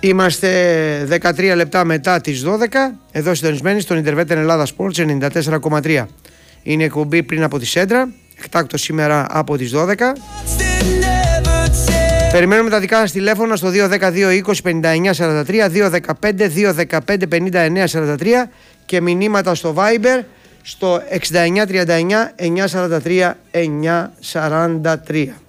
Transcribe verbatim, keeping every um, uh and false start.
Είμαστε δεκατρία λεπτά μετά τις δώδεκα, εδώ συντονισμένοι στον Intervetten Ελλάδα Sports ενενήντα τέσσερα κόμμα τρία. Είναι η εκπομπή πριν από τη Σέντρα, εκτάκτο σήμερα από τις δώδεκα. Περιμένουμε τα δικά σας τηλέφωνα στο δύο ένα δύο είκοσι πενήντα εννιά σαράντα τρία, δύο ένα πέντε δύο πέντε πενήντα εννιά σαράντα τρία και μηνύματα στο Viber στο εξήντα εννιά τριάντα εννιά εννιακόσια σαράντα τρία εννιακόσια σαράντα τρία.